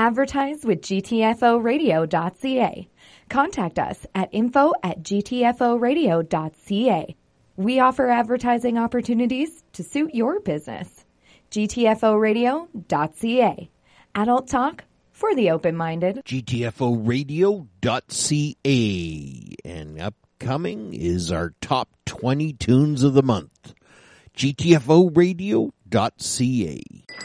Advertise with GTFOradio.ca. Contact us at info@gtforadio.ca. We offer advertising opportunities to suit your business. GTFOradio.ca. Adult talk for the open-minded. GTFOradio.ca. And upcoming is our top 20 tunes of the month. GTFOradio.ca.